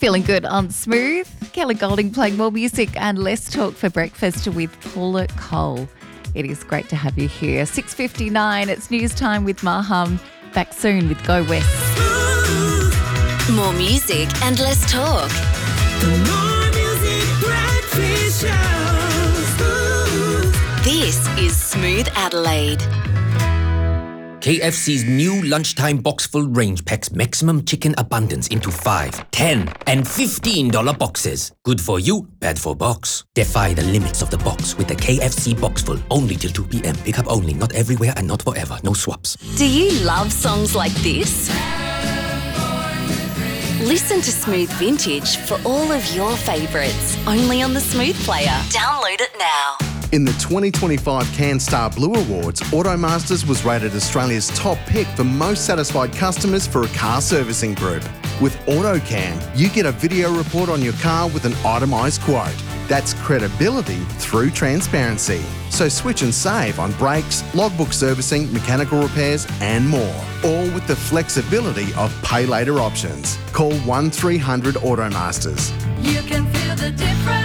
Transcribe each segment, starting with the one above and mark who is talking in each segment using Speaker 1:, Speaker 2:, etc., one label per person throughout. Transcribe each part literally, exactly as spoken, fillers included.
Speaker 1: Feeling good on Smooth. Kelly Golding playing more music and less talk for breakfast with Paula Cole. It is great to have you here. six fifty-nine, it's news time with Maham. Back soon with Go West.
Speaker 2: More music and less talk.
Speaker 3: More music, breakfast show.
Speaker 2: This is Smooth Adelaide.
Speaker 4: K F C's new lunchtime box-full range packs maximum chicken abundance into five, ten, and fifteen dollar boxes. Good for you, bad for box. Defy the limits of the box with the K F C box-full. Only till two p.m. Pick up only, not everywhere and not forever. No swaps.
Speaker 2: Do you love songs like this? Listen to Smooth Vintage for all of your favourites. Only on the Smooth Player. Download it now.
Speaker 5: In the twenty twenty-five CanStar Blue Awards, Automasters was rated Australia's top pick for most satisfied customers for a car servicing group. With AutoCam, you get a video report on your car with an itemised quote. That's credibility through transparency. So switch and save on brakes, logbook servicing, mechanical repairs and more. All with the flexibility of pay later options. Call one three hundred Automasters.
Speaker 3: You can feel the difference.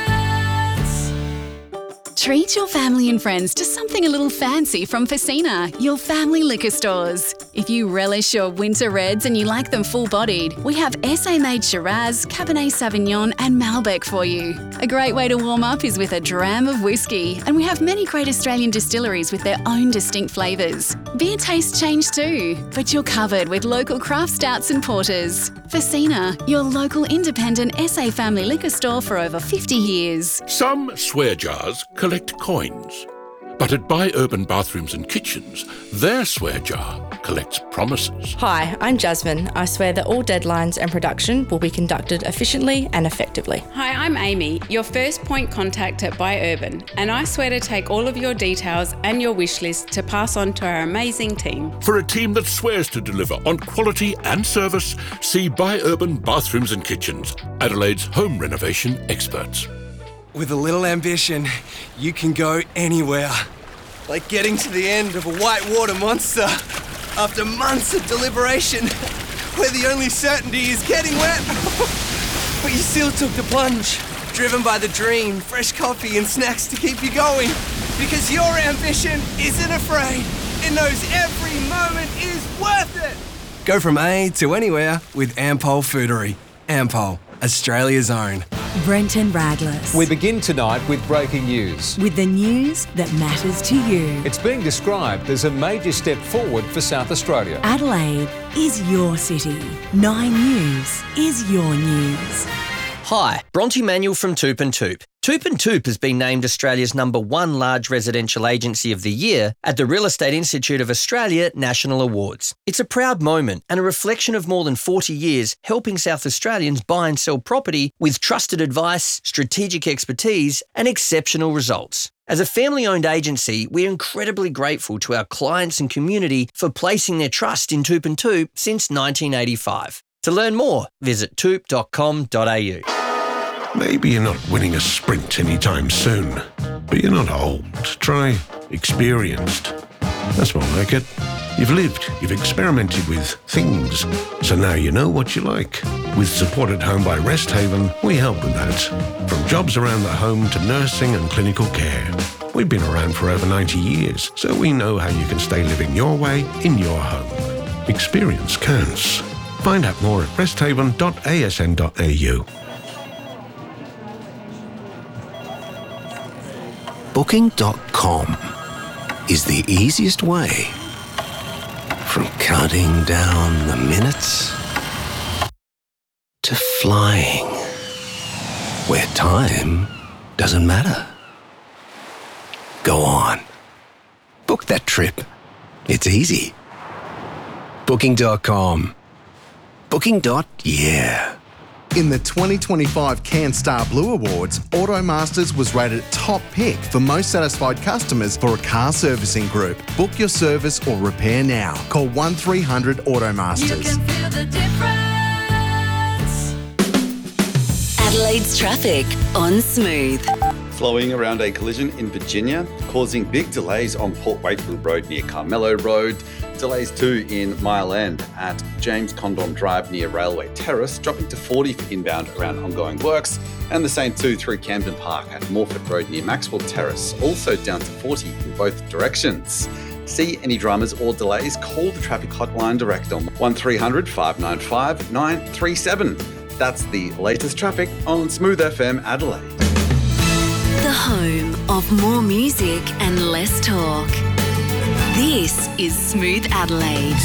Speaker 6: Treat your family and friends to something a little fancy from Facina, your family liquor stores. If you relish your winter reds and you like them full-bodied, we have S A-made Shiraz, Cabernet Sauvignon and Malbec for you. A great way to warm up is with a dram of whiskey, and we have many great Australian distilleries with their own distinct flavours. Beer tastes change too, but you're covered with local craft stouts and porters. Facina, your local independent S A family liquor store for over fifty years.
Speaker 7: Some swear jars collect coins, but at Buy Urban Bathrooms and Kitchens, their swear jar collects promises.
Speaker 8: Hi, I'm Jasmine. I swear that all deadlines and production will be conducted efficiently and effectively.
Speaker 9: Hi, I'm Amy, your first point contact at Buy Urban, and I swear to take all of your details and your wish list to pass on to our amazing team.
Speaker 7: For a team that swears to deliver on quality and service, see Buy Urban Bathrooms and Kitchens, Adelaide's home renovation experts.
Speaker 10: With a little ambition, you can go anywhere. Like getting to the end of a whitewater monster after months of deliberation, where the only certainty is getting wet. But you still took the plunge, driven by the dream, fresh coffee and snacks to keep you going. Because your ambition isn't afraid. It knows every moment is worth it. Go from A to anywhere with Ampol Foodery. Ampol, Australia's own.
Speaker 11: Brenton Raglas.
Speaker 12: We begin tonight with breaking news.
Speaker 11: With the news that matters to you.
Speaker 12: It's being described as a major step forward for South Australia.
Speaker 11: Adelaide is your city. Nine News is your news.
Speaker 13: Hi, Bronte Manuel from Toop and Toop. Toop and Toop has been named Australia's number one large residential agency of the year at the Real Estate Institute of Australia National Awards. It's a proud moment and a reflection of more than forty years helping South Australians buy and sell property with trusted advice, strategic expertise and exceptional results. As a family-owned agency, we're incredibly grateful to our clients and community for placing their trust in Toop and Toop since nineteen eighty-five. To learn more, visit toop dot com dot a u.
Speaker 14: Maybe you're not winning a sprint anytime soon, but you're not old. Try experienced. That's more like it. You've lived, you've experimented with things, so now you know what you like. With Support at Home by Resthaven, we help with that. From jobs around the home to nursing and clinical care. We've been around for over ninety years, so we know how you can stay living your way in your home. Experience counts. Find out more at resthaven dot a s n dot a u.
Speaker 15: Booking dot com is the easiest way. From counting down the minutes to flying, where time doesn't matter. Go on. Book that trip. It's easy. Booking dot com. Booking. Yeah.
Speaker 5: In the twenty twenty-five CanStar Blue Awards, Automasters was rated top pick for most satisfied customers for a car servicing group. Book your service or repair now. Call one three hundred Automasters.
Speaker 3: You can feel the difference.
Speaker 2: Adelaide's traffic on Smooth.
Speaker 16: Flowing around a collision in Virginia, causing big delays on Port Wakefield Road near Carmelo Road. delays too in Mile End at James Condon Drive near Railway Terrace, dropping to forty for inbound around ongoing works, and the same too through Camden Park at Morford Road near Maxwell Terrace, also down to forty in both directions. See any dramas or delays, call the traffic hotline direct on one three hundred five nine five nine three seven. That's the latest traffic on Smooth F M Adelaide.
Speaker 2: The home of more music and less talk. This is Smooth Adelaide.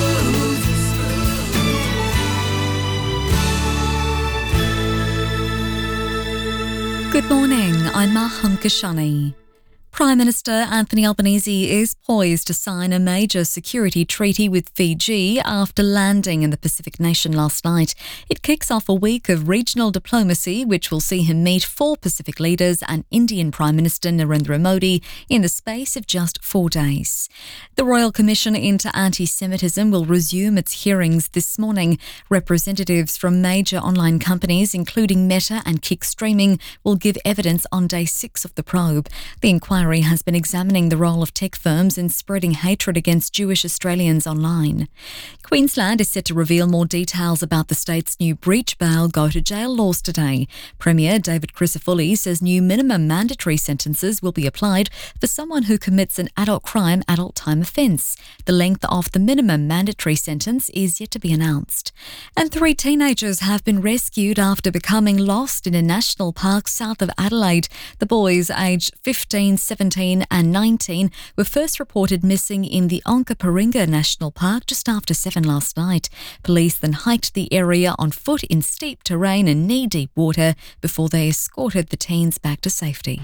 Speaker 17: Good morning, I'm Maham Kashani. Prime Minister Anthony Albanese is poised to sign a major security treaty with Fiji after landing in the Pacific nation last night. It kicks off a week of regional diplomacy, which will see him meet four Pacific leaders and Indian Prime Minister Narendra Modi in the space of just four days. The Royal Commission into Anti-Semitism will resume its hearings this morning. Representatives from major online companies, including Meta and Kick Streaming, will give evidence on day six of the probe. The inquiry has been examining the role of tech firms in spreading hatred against Jewish Australians online. Queensland is set to reveal more details about the state's new breach bail go-to-jail laws today. Premier David Crisafulli says new minimum mandatory sentences will be applied for someone who commits an adult crime adult time offence. The length of the minimum mandatory sentence is yet to be announced. And three teenagers have been rescued after becoming lost in a national park south of Adelaide. The boys, aged fifteen, seventeen and nineteen, were first reported missing in the Onkaparinga National Park just after seven last night. Police then hiked the area on foot in steep terrain and knee-deep water before they escorted the teens back to safety.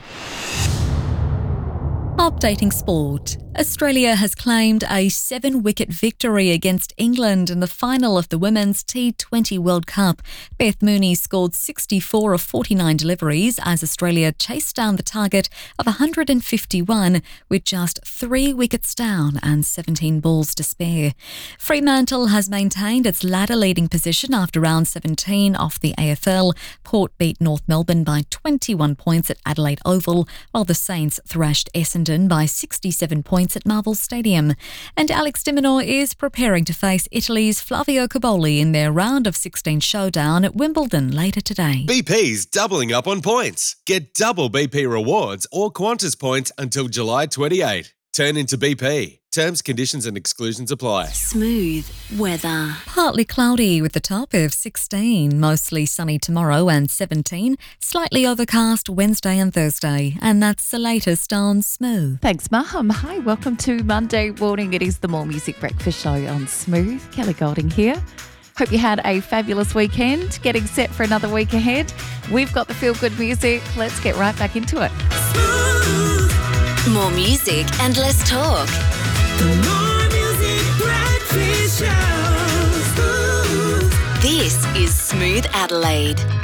Speaker 17: Updating sport. Australia has claimed a seven-wicket victory against England in the final of the Women's T twenty World Cup. Beth Mooney scored sixty-four of forty-nine deliveries as Australia chased down the target of one hundred fifty-one with just three wickets down and seventeen balls to spare. Fremantle has maintained its ladder-leading position after round seventeen of the A F L. Port beat North Melbourne by twenty-one points at Adelaide Oval, while the Saints thrashed Essendon by sixty-seven points at Marvel Stadium. And Alex de Minaur is preparing to face Italy's Flavio Cobolli in their round of sixteen showdown at Wimbledon later today.
Speaker 18: B P's doubling up on points. Get double B P rewards or Qantas points until July twenty-eighth. Turn into B P. Terms, conditions and exclusions apply.
Speaker 2: Smooth weather.
Speaker 17: Partly cloudy with a top of sixteen, mostly sunny tomorrow and seventeen, slightly overcast Wednesday and Thursday. And that's the latest on Smooth.
Speaker 1: Thanks, Maham. Hi, welcome to Monday morning. It is the More Music Breakfast Show on Smooth. Kelly Golding here. Hope you had a fabulous weekend. Getting set for another week ahead. We've got the feel-good music. Let's get right back into it.
Speaker 2: More music and less talk.
Speaker 3: The More Music Breakfast Show.
Speaker 2: This is Smooth Adelaide.